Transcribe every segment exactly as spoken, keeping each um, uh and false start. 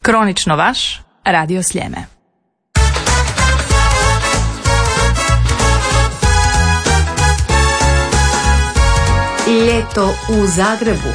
Kronično vaš, Radio Sljeme. Ljeto u Zagrebu.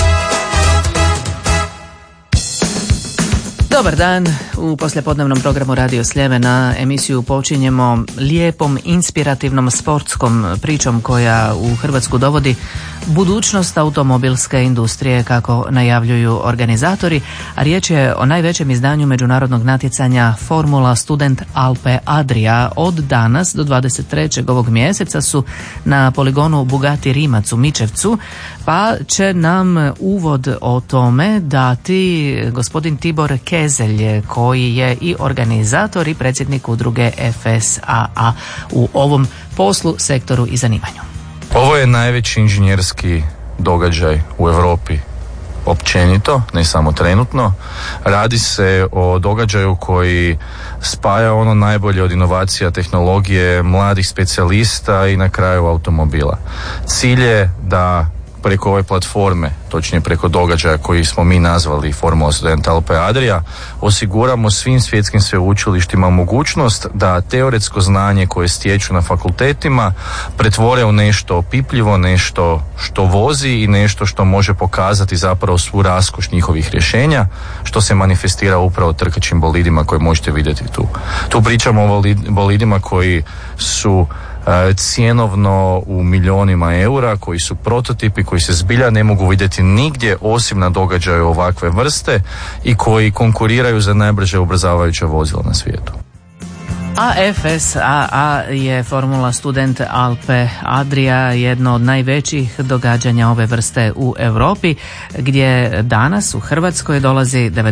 Dobar dan, u poslijepodnevnom programu Radio Sljeme na emisiju počinjemo lijepom, inspirativnom sportskom pričom koja u Hrvatsku dovodi budućnost automobilske industrije, kako najavljuju organizatori, a riječ je o najvećem izdanju međunarodnog natjecanja Formula Student Alpe Adria. Od danas do dvadeset trećeg ovog mjeseca su na poligonu Bugatti Rimac u Mičevcu, pa će nam uvod o tome dati gospodin Tibor Kezelj, koji je i organizator i predsjednik udruge F S A A u ovom poslu, sektoru i zanimanju. Ovo je najveći inženjerski događaj u Europi općenito, ne samo trenutno. Radi se o događaju koji spaja ono najbolje od inovacija, tehnologije, mladih specijalista i na kraju automobila. Cilj je da preko ove platforme, točnije preko događaja koji smo mi nazvali Formula Student Alpe Adria, osiguramo svim svjetskim sveučilištima mogućnost da teoretsko znanje koje stječu na fakultetima pretvore u nešto opipljivo, nešto što vozi i nešto što može pokazati zapravo svu raskoš njihovih rješenja, što se manifestira upravo trkačim bolidima koje možete vidjeti tu. Tu pričamo o bolidima koji su cjenovno u milionima eura, koji su prototipi, koji se zbilja ne mogu vidjeti nigdje osim na događaju ovakve vrste i koji konkuriraju za najbrže ubrzavajuća vozila na svijetu. A F S A A je Formula Student Alpe Adria, jedno od najvećih događanja ove vrste u Europi, gdje danas u Hrvatskoj dolazi